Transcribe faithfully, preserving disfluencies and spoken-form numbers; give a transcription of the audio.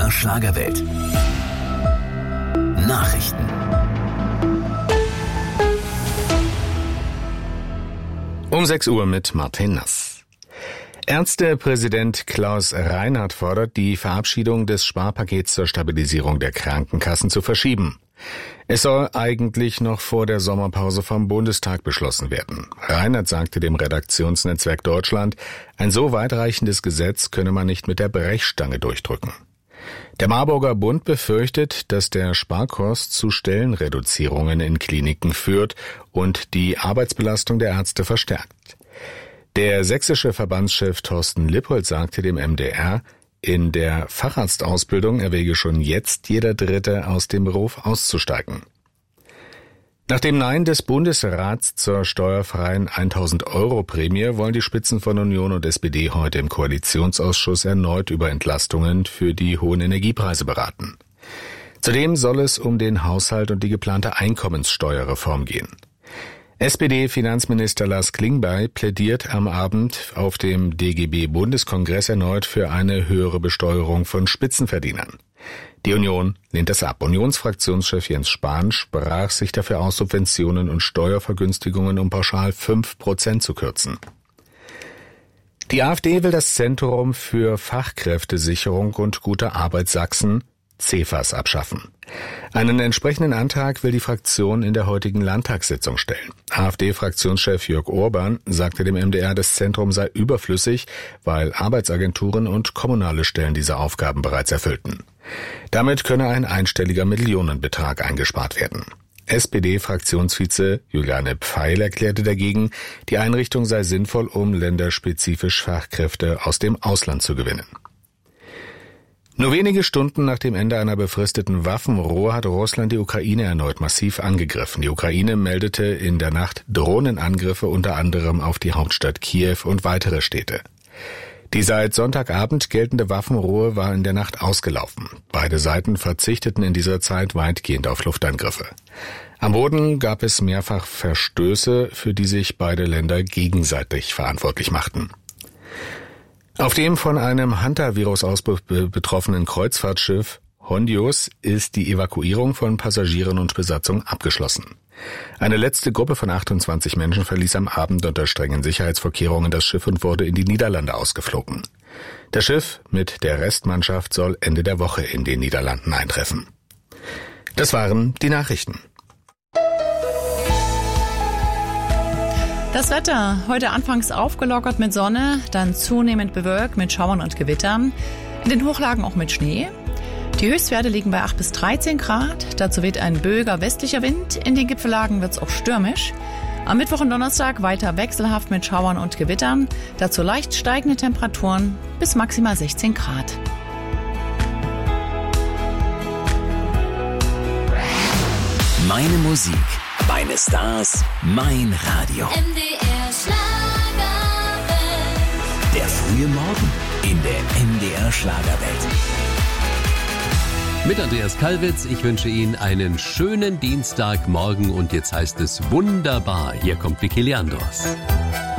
R Schlagerwelt. Nachrichten. Um sechs Uhr mit Martin Nass. Ärztepräsident Klaus Reinhardt fordert, die Verabschiedung des Sparpakets zur Stabilisierung der Krankenkassen zu verschieben. Es soll eigentlich noch vor der Sommerpause vom Bundestag beschlossen werden. Reinhardt sagte dem Redaktionsnetzwerk Deutschland, ein so weitreichendes Gesetz könne man nicht mit der Brechstange durchdrücken. Der Marburger Bund befürchtet, dass der Sparkurs zu Stellenreduzierungen in Kliniken führt und die Arbeitsbelastung der Ärzte verstärkt. Der sächsische Verbandschef Thorsten Lippold sagte dem M D R, in der Facharztausbildung erwäge schon jetzt jeder Dritte aus dem Beruf auszusteigen. Nach dem Nein des Bundesrats zur steuerfreien tausend Euro Prämie wollen die Spitzen von Union und S P D heute im Koalitionsausschuss erneut über Entlastungen für die hohen Energiepreise beraten. Zudem soll es um den Haushalt und die geplante Einkommenssteuerreform gehen. S P D-Finanzminister Lars Klingbeil plädiert am Abend auf dem D G B-Bundeskongress erneut für eine höhere Besteuerung von Spitzenverdienern. Die Union lehnt das ab. Unionsfraktionschef Jens Spahn sprach sich dafür aus, Subventionen und Steuervergünstigungen um pauschal fünf Prozent zu kürzen. Die AfD will das Zentrum für Fachkräftesicherung und gute Arbeit Sachsen, C E F A S, abschaffen. Einen entsprechenden Antrag will die Fraktion in der heutigen Landtagssitzung stellen. AfD-Fraktionschef Jörg Urban sagte dem M D R, das Zentrum sei überflüssig, weil Arbeitsagenturen und kommunale Stellen diese Aufgaben bereits erfüllten. Damit könne ein einstelliger Millionenbetrag eingespart werden. S P D-Fraktionsvize Juliane Pfeil erklärte dagegen, die Einrichtung sei sinnvoll, um länderspezifisch Fachkräfte aus dem Ausland zu gewinnen. Nur wenige Stunden nach dem Ende einer befristeten Waffenruhe hat Russland die Ukraine erneut massiv angegriffen. Die Ukraine meldete in der Nacht Drohnenangriffe unter anderem auf die Hauptstadt Kiew und weitere Städte. Die seit Sonntagabend geltende Waffenruhe war in der Nacht ausgelaufen. Beide Seiten verzichteten in dieser Zeit weitgehend auf Luftangriffe. Am Boden gab es mehrfach Verstöße, für die sich beide Länder gegenseitig verantwortlich machten. Auf dem von einem Hantavirus-Ausbruch betroffenen Kreuzfahrtschiff Hondius ist die Evakuierung von Passagieren und Besatzung abgeschlossen. Eine letzte Gruppe von achtundzwanzig Menschen verließ am Abend unter strengen Sicherheitsvorkehrungen das Schiff und wurde in die Niederlande ausgeflogen. Das Schiff mit der Restmannschaft soll Ende der Woche in den Niederlanden eintreffen. Das waren die Nachrichten. Das Wetter heute anfangs aufgelockert mit Sonne, dann zunehmend bewölkt mit Schauern und Gewittern. In den Hochlagen auch mit Schnee. Die Höchstwerte liegen bei acht bis dreizehn Grad. Dazu weht ein böiger westlicher Wind. In den Gipfellagen wird es auch stürmisch. Am Mittwoch und Donnerstag weiter wechselhaft mit Schauern und Gewittern. Dazu leicht steigende Temperaturen bis maximal sechzehn Grad. Meine Musik, meine Stars, mein Radio. M D R Schlagerwelt. Der frühe Morgen in der M D R Schlagerwelt. Mit Andreas Kalwitz, ich wünsche Ihnen einen schönen Dienstagmorgen und jetzt heißt es wunderbar. Hier kommt Vicky Leandros.